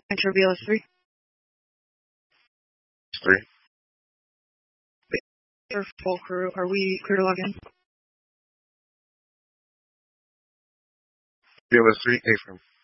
Enter BLS3. 3. Or full crew. Are we clear to log in? BLS 3, affirm.